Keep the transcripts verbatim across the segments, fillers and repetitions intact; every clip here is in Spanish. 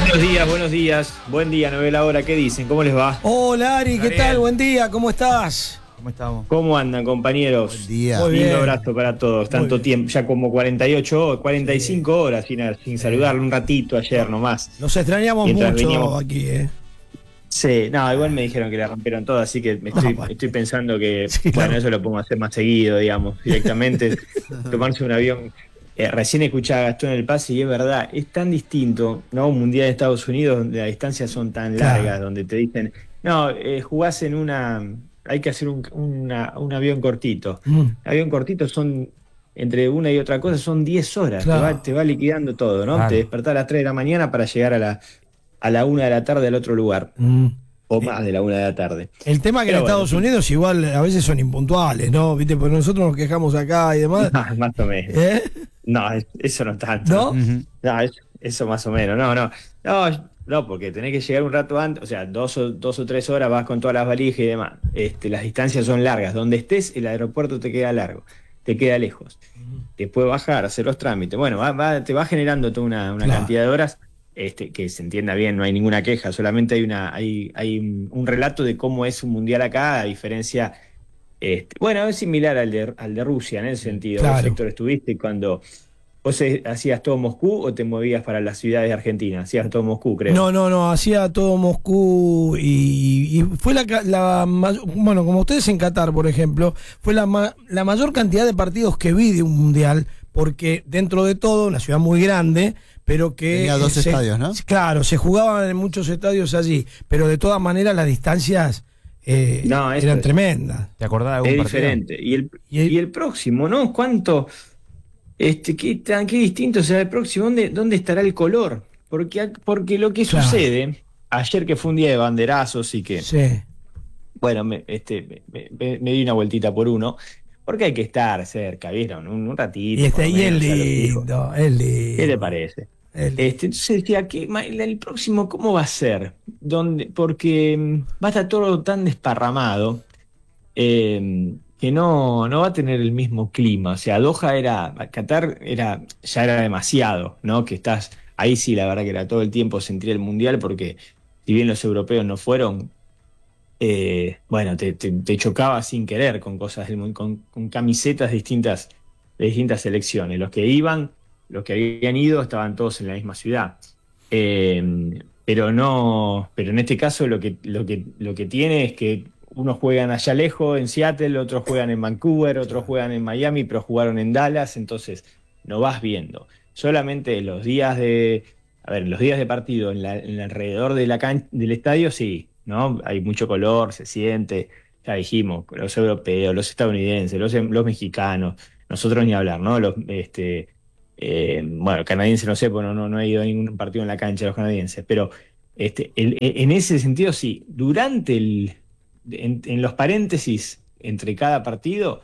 Buenos días, buenos días. Buen día, novela hora. ¿Qué dicen? ¿Cómo les va? Hola, Ari, ¿qué tal? Buen día, ¿cómo estás? ¿Cómo estamos? ¿Cómo andan, compañeros? Buen día. Muy Lindo bien. abrazo para todos. Tanto bien. tiempo, ya como cuarenta y ocho, cuarenta y cinco Sí. horas sin, sin saludarle un ratito ayer nomás. Nos extrañamos Mientras mucho veníamos- aquí, ¿eh? Sí, no, igual me dijeron que la rompieron todo, así que me estoy, No, bueno. estoy pensando que, Sí, bueno, claro. eso lo podemos hacer más seguido, digamos, directamente, tomarse un avión. Eh, recién escuchaba a Gastón El Pase y es verdad, es tan distinto, ¿no? Un mundial de Estados Unidos donde las distancias son tan Claro. largas, donde te dicen, no, eh, jugás en una, hay que hacer un, una- un avión cortito. Mm. Avión cortito son, entre una y otra cosa, son diez horas, Claro. te, va, te va liquidando todo, ¿no? Claro. Te despertás a las tres de la mañana para llegar a la, a la una de la tarde al otro lugar, Mm. o más de la una de la tarde. El tema es que Pero en bueno, Estados sí. Unidos igual a veces son impuntuales, ¿no? ¿Viste? Porque nosotros nos quejamos acá y demás. No, más o menos. ¿Eh? No, es- eso no tanto. ¿No? Ujú. No, es- eso más o menos. No, no. No, no, porque tenés que llegar un rato antes, o sea, dos o, dos o tres horas vas con todas las valijas y demás. Este, las distancias son largas. Donde estés, el aeropuerto te queda largo, te queda lejos. Después bajar, hacer los trámites. Bueno, va- va- te va generando toda una, una Claro. cantidad de horas. Este, que se entienda bien, no hay ninguna queja, solamente hay una, hay, hay un, un relato de cómo es un mundial acá, a diferencia, este, bueno, es similar al de, al de Rusia en ese sentido. Claro. Vos, Héctor, estuviste cuando vos eh, hacías todo Moscú o te movías para las ciudades de Argentina, hacías todo Moscú, creo. No, no, no, hacía todo Moscú y, y fue la, ca- la may- bueno, como ustedes en Qatar, por ejemplo, fue la, ma- la mayor cantidad de partidos que vi de un mundial, porque dentro de todo, una ciudad muy grande, pero que... Tenía dos eh, se- estadios, ¿no? Claro, se jugaban en muchos estadios allí, pero de todas maneras las distancias eh, No, eso eran es- tremendas. ¿Te acordás de algún Es partido? diferente. Y el, Y el- y el próximo, ¿no? ¿Cuánto? Este, qué, tan, qué distinto será el próximo. ¿Dónde, dónde estará el color? Porque, a- porque lo que Claro. sucede, ayer que fue un día de banderazos y que, Sí, bueno, me, este, me, me- me di una vueltita por uno, porque hay que estar cerca, ¿vieron? Un, un ratito. y, este, por lo y es menos, a los hijos. lindo, es lindo. ¿Qué te parece? Es lindo. Este, entonces decía, ¿qué, ma- el, el próximo cómo va a ser? ¿Dónde? Porque mm, va a estar todo tan desparramado eh, que no, no va a tener el mismo clima. O sea, Doha era, Qatar era, ya era demasiado, ¿no? Que estás, ahí sí, la verdad que era todo el tiempo sentir el mundial, porque si bien los europeos no fueron, eh, bueno, te, te- te chocaba sin querer con cosas, del mun- con, con camisetas distintas, de distintas selecciones. Los que iban, los que habían ido, estaban todos en la misma ciudad. Eh, pero no, pero en este caso lo que, lo que, lo que tiene es que unos juegan allá lejos, en Seattle, otros juegan en Vancouver, otros juegan en Miami, pero jugaron en Dallas, entonces no vas viendo. Solamente los días de, a ver, los días de partido en, la, en alrededor de la can- del estadio, sí, ¿no? Hay mucho color, se siente, ya dijimos, los europeos, los estadounidenses, los, los mexicanos, nosotros ni hablar, ¿no? Los, este, eh, bueno, canadienses no sé, porque no, no, no he ido a ningún partido en la cancha de los canadienses, pero este, el- en ese sentido sí, durante el, en, en los paréntesis entre cada partido,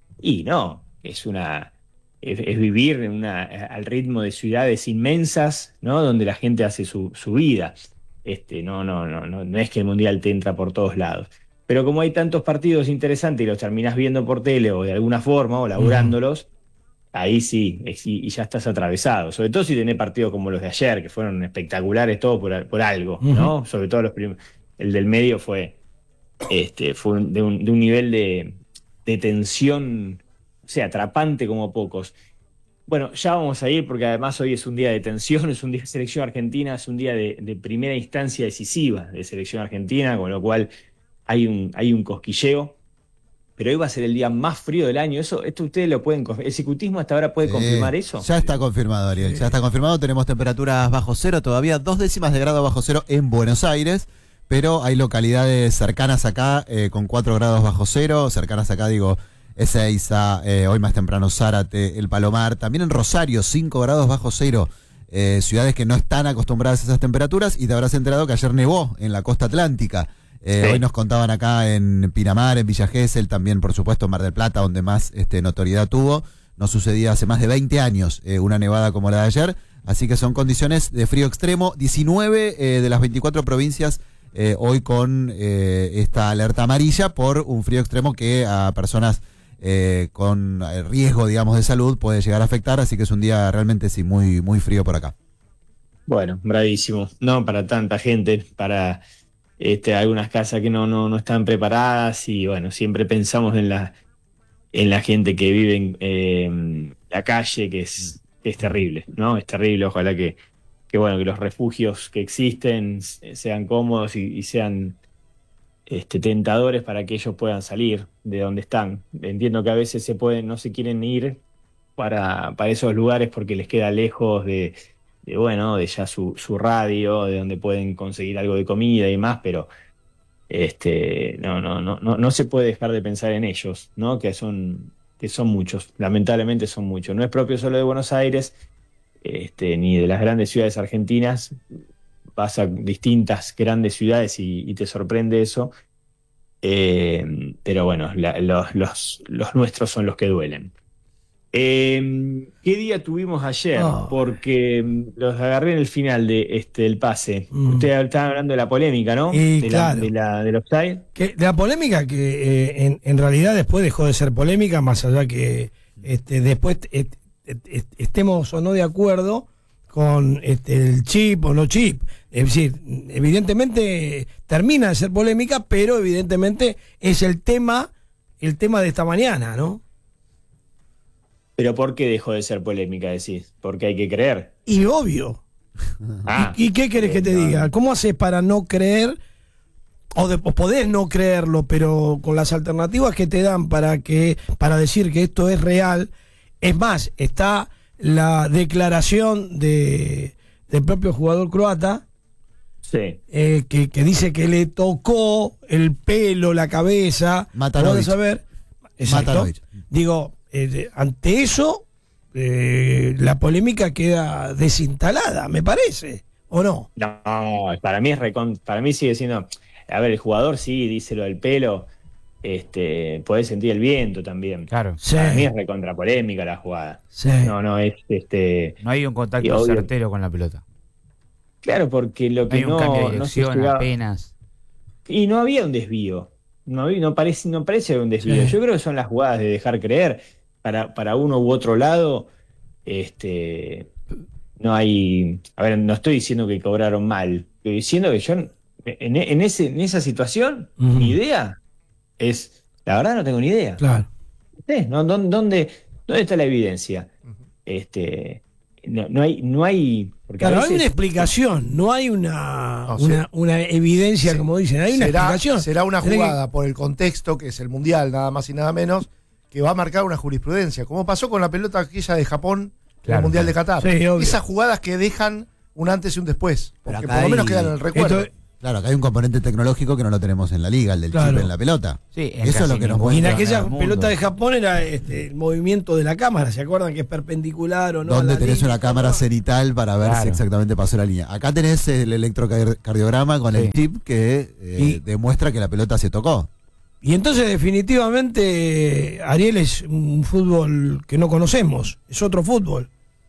y no, es una, es, es vivir en una, al ritmo de ciudades inmensas, ¿no? Donde la gente hace su, su vida. Este, no, no, no, no, no es que el mundial te entra por todos lados. Pero como hay tantos partidos interesantes y los terminás viendo por tele o de alguna forma, o laburándolos, ahí sí, es- y, y ya estás atravesado. Sobre todo si tenés partidos como los de ayer, que fueron espectaculares todo por, por algo, ¿no? Sobre todo los prim- el del medio fue, este, fue un- de, un, de un nivel de, de tensión, o sea, atrapante como pocos. Bueno, ya vamos a ir porque además hoy es un día de tensión, es un día de selección argentina, es un día de, de primera instancia decisiva de selección argentina, con lo cual hay un, hay un cosquilleo. Pero hoy va a ser el día más frío del año. Eso, esto ustedes lo pueden confirmar. ¿El ciclismo hasta ahora puede Sí, confirmar eso? Ya está confirmado, Ariel. Ya está confirmado. Tenemos temperaturas bajo cero, todavía dos décimas de grado bajo cero en Buenos Aires, pero hay localidades cercanas acá eh, con cuatro grados bajo cero. Cercanas acá, digo, Ezeiza, eh, hoy más temprano Zárate, El Palomar. También en Rosario, cinco grados bajo cero. Eh, ciudades que no están acostumbradas a esas temperaturas, y te habrás enterado que ayer nevó en la costa atlántica. Eh, Sí. Hoy nos contaban acá en Pinamar, en Villa Gesell, también por supuesto en Mar del Plata, donde más este, notoriedad tuvo. No sucedía hace más de veinte años eh, una nevada como la de ayer, así que son condiciones de frío extremo. diecinueve eh, de las veinticuatro provincias eh, hoy con eh, esta alerta amarilla por un frío extremo que a personas eh, con riesgo, digamos, de salud puede llegar a afectar, así que es un día realmente sí muy, muy frío por acá. Bueno, bravísimo. No para tanta gente, para este, algunas casas que no, no, no están preparadas y bueno, siempre pensamos en la, en la gente que vive en eh, la calle, que es, que es terrible, ¿no? Es terrible, ojalá que, que bueno, que los refugios que existen sean cómodos y, y sean este, tentadores para que ellos puedan salir de donde están. Entiendo que a veces se pueden, no se quieren ir para, para esos lugares porque les queda lejos de, de bueno, de ya su, su radio, de donde pueden conseguir algo de comida y más, pero este, no, no, no, no, no se puede dejar de pensar en ellos, ¿no? Que son, que son muchos, lamentablemente son muchos. No es propio solo de Buenos Aires, este, ni de las grandes ciudades argentinas. Vas a distintas grandes ciudades y, y te sorprende eso. Eh, pero bueno, la, los, los, los nuestros son los que duelen. Eh, ¿Qué día tuvimos ayer? Oh. Porque mm, los agarré en el final de este del pase. Mm. Ustedes estaban hablando de la polémica, ¿no? Y de, claro. la, de la del offside. Que la polémica que eh, en, en realidad después dejó de ser polémica, más allá que este, después et- et- et- estemos o no de acuerdo con este, el chip o no chip. Es decir, evidentemente termina de ser polémica, pero evidentemente es el tema, el tema de esta mañana, ¿no? Pero ¿por qué dejó de ser polémica, decís? Porque hay que creer. Y obvio. Ah, ¿Y, y qué querés que te no. diga? ¿Cómo haces para no creer? O, de, o podés no creerlo, pero con las alternativas que te dan para que para decir que esto es real. Es más, está la declaración de del propio jugador croata, Sí. eh, que, que dice que le tocó el pelo, la cabeza. Matanovic. ¿Podés saber? Exacto. Matanovic. Digo, eh, ante eso, eh, la polémica queda desinstalada, me parece, ¿o no? No, para mí es recon- para mí sigue siendo. A ver, el jugador sí dice lo del pelo. Este, podés sentir el viento también. Claro. Sí. Para mí es recontra polémica la jugada. Sí. No, no, es este. No hay un Y contacto obvio. certero con la pelota. Claro, porque lo No que hay un no, cambio de no se dirección llegaba- apenas. Y no había un desvío. No, había- no parece, no parece haber un desvío. Sí. Yo creo que son las jugadas de dejar creer. Para, para uno u otro lado, este no hay. A ver, no estoy diciendo que cobraron mal. Estoy diciendo que yo en, en ese, en esa situación, Ujú. mi idea es. La verdad no tengo ni idea. Claro. Sí, ¿no? ¿Dó- ¿Dónde, dónde está la evidencia? Este, no, no hay, no hay. Porque a Claro, hay veces- una explicación, no hay una, No, una, sí. una evidencia, Sí. como dicen, hay una será, explicación. será una Tenés que- jugada por el contexto, que es el mundial, nada más y nada menos, que va a marcar una jurisprudencia, como pasó con la pelota aquella de Japón en Claro, el mundial de claro. Qatar. Sí, obvio. Esas jugadas que dejan un antes y un después, Pero porque acá por lo menos hay- quedan en el recuerdo. Esto- Claro, acá hay un componente tecnológico que no lo tenemos en la liga, el del Claro. chip en la pelota. Sí, en Eso es lo casi que nos ningún y en muestra. aquella del mundo. pelota de Japón era este, el movimiento de la cámara, ¿se acuerdan que es perpendicular o no? a Donde la tenés línea? una cámara cenital para ver Claro. si exactamente pasó la línea. Acá tenés el electrocardiograma con el Sí. chip que eh, Y- demuestra que la pelota se tocó. Y entonces definitivamente Ariel es un fútbol que no conocemos, es otro fútbol.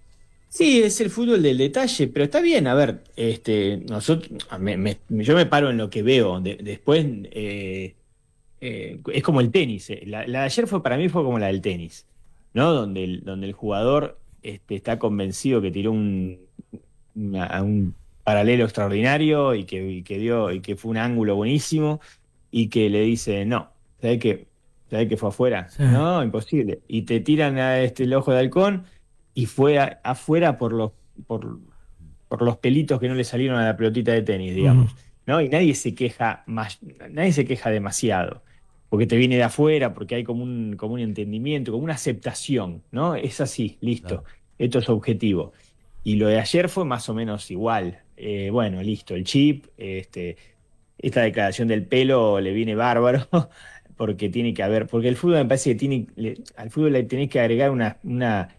Sí, es el fútbol del detalle, pero está bien, a ver, este, nosotros, me- me- yo me paro en lo que veo, de- después eh, eh, es como el tenis, eh. La, la de ayer fue para mí fue como la del tenis, ¿no? Donde el, donde el jugador este, está convencido que tiró un, una- un paralelo extraordinario y que, y que dio, y que fue un ángulo buenísimo, y que le dice, no, ¿sabes qué? ¿Sabes que fue afuera? Sí. No, imposible. Y te tiran a este el ojo de halcón y fue a- afuera por los, por, por los pelitos que no le salieron a la pelotita de tenis, digamos. Ujú. ¿No? Y nadie se queja más, nadie se queja demasiado, porque te viene de afuera, porque hay como un, como un entendimiento, como una aceptación, ¿no? Es así, listo, Claro. esto es objetivo. Y lo de ayer fue más o menos igual. Eh, bueno, listo, el chip, este, esta declaración del pelo le viene bárbaro, porque tiene que haber, porque el fútbol me parece que tiene, le- al fútbol le tenés que agregar una, una,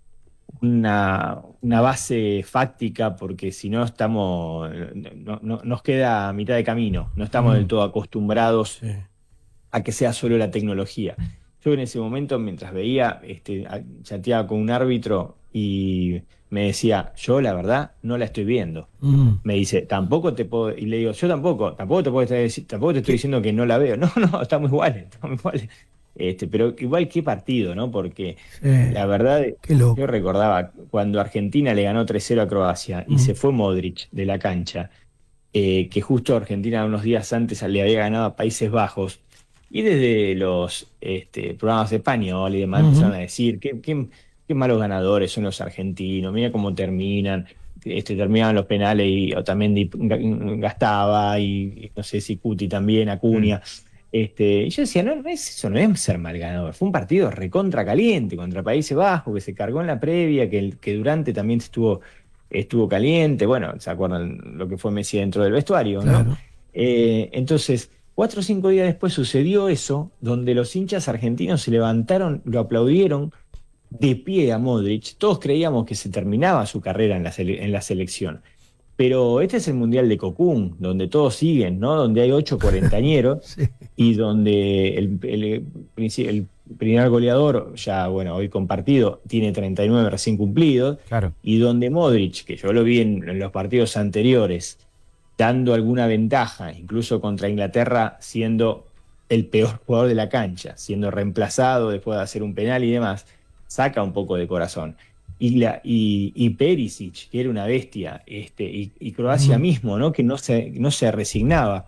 una, una base fáctica, porque si no estamos, no, no- nos queda a mitad de camino, no estamos Mm. del todo acostumbrados Sí. a que sea solo la tecnología. Yo en ese momento, mientras veía, este, a- chateaba con un árbitro y me decía, yo la verdad no la estoy viendo. Mm. Me dice, tampoco te puedo, y le digo, yo tampoco, tampoco te puedo estar dici- tampoco te estoy diciendo que no la veo. No, no, estamos iguales, estamos iguales. Este, pero igual qué partido, ¿no? Porque Sí. la verdad, Qué loco. yo recordaba cuando Argentina le ganó tres cero a Croacia y Mm. se fue Modric de la cancha, eh, que justo Argentina unos días antes le había ganado a Países Bajos, y desde los este, programas de español y demás Ujú. empezaron a decir qué, qué, qué malos ganadores son los argentinos, mira cómo terminan, este, terminaban los penales y Otamendi ga- gastaba y, y no sé si Cuti también, Acuña. Este, y yo decía, no, no es, eso no es ser mal ganador, fue un partido recontra caliente contra Países Bajos, que se cargó en la previa, que, el, que Durante también estuvo, estuvo caliente, bueno, ¿se acuerdan lo que fue Messi dentro del vestuario, no? Claro. Eh, entonces, cuatro o cinco días después sucedió eso, donde los hinchas argentinos se levantaron, lo aplaudieron de pie a Modric, todos creíamos que se terminaba su carrera en la, sele- en la selección. Pero este es el Mundial de Cocún, donde todos siguen, ¿no? Donde hay ocho cuarentañeros Sí. y donde el, el- el primer goleador, ya bueno, hoy compartido, tiene treinta y nueve recién cumplidos, Claro. y donde Modric, que yo lo vi en, en los partidos anteriores, dando alguna ventaja, incluso contra Inglaterra, siendo el peor jugador de la cancha, siendo reemplazado después de hacer un penal y demás, saca un poco de corazón. Y, la, y, y Perisic, que era una bestia, este, y, y Croacia Mm. mismo, ¿no? Que no se, no se resignaba.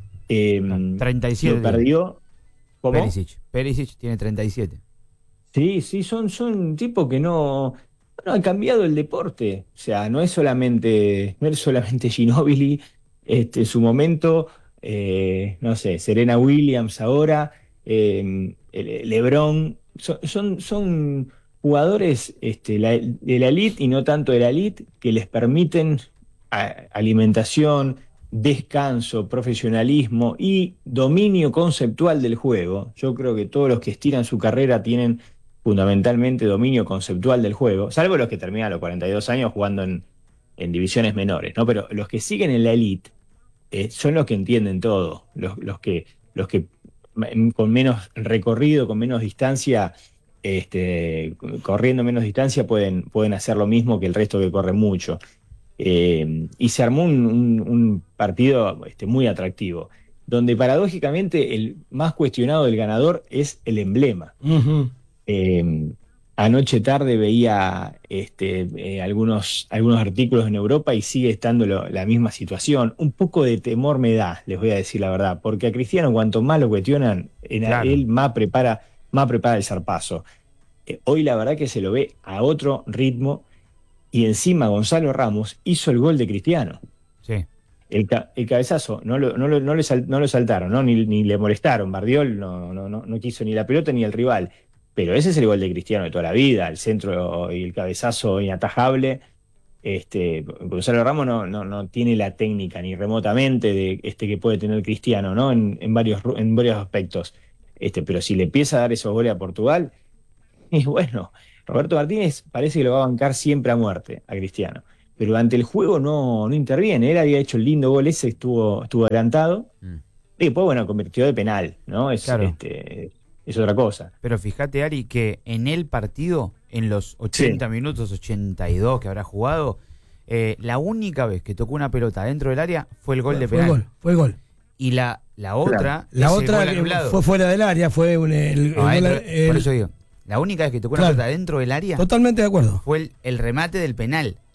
Eh, treinta y siete lo perdió. ¿Cómo? Perisic. Perisic tiene treinta y siete. Sí, sí, son, son tipos que no, no han cambiado el deporte. O sea, no es solamente, no es solamente Ginóbili, este, en su momento, eh, no sé, Serena Williams ahora, eh, el- LeBron, son, son, son jugadores este, la- de la elite y no tanto de la elite que les permiten a- alimentación, descanso, profesionalismo y dominio conceptual del juego. Yo creo que todos los que estiran su carrera tienen fundamentalmente dominio conceptual del juego, salvo los que terminan a los cuarenta y dos años jugando en, en divisiones menores, ¿no? Pero los que siguen en la elite eh, son los que entienden todo, los, los que, los que mm, con menos recorrido, con menos distancia, este, corriendo menos distancia, pueden, pueden hacer lo mismo que el resto que corre mucho. Eh, y se armó un, un- un partido este, muy atractivo, donde paradójicamente el más cuestionado del ganador es el emblema. Ujú. Eh, anoche tarde veía este, eh, algunos, algunos artículos en Europa y sigue estando lo- la misma situación. Un poco de temor me da, les voy a decir la verdad, porque a Cristiano cuanto más lo cuestionan, en a- Claro. él más prepara, más prepara el zarpazo. Eh, hoy la verdad que se lo ve a otro ritmo y encima Gonzalo Ramos hizo el gol de Cristiano. Sí. El, ca- el cabezazo no lo, no lo- no le sal- no lo saltaron, ¿no? Ni, ni le molestaron. Bardiol no, no, no, no quiso ni la pelota ni el rival. Pero ese es el gol de Cristiano de toda la vida, el centro y el cabezazo inatajable. Este, Gonzalo Ramos no, no, no tiene la técnica ni remotamente de este que puede tener Cristiano, ¿no? En, en varios, ru- en varios aspectos. Este, pero si le empieza a dar esos goles a Portugal, y bueno, Roberto Martínez parece que lo va a bancar siempre a muerte a Cristiano. Pero ante el juego no, no interviene. Él había hecho el lindo gol ese, estuvo, estuvo adelantado. Mm. Y después, bueno, convirtió de penal, ¿no? Es, Claro. este, es otra cosa. Pero fíjate, Ari, que en el partido, en los ochenta minutos, ochenta y dos que habrá jugado, eh, la única vez que tocó una pelota dentro del área fue el gol de Fue el penal. gol, fue el gol. Y la, la otra, La ese otra gol que anulado. fue fuera del área, fue un- el, el No, gol- adentro- el- por eso digo, la única vez que tocó una Claro. pelota dentro del área Totalmente de acuerdo. fue el, el remate del penal.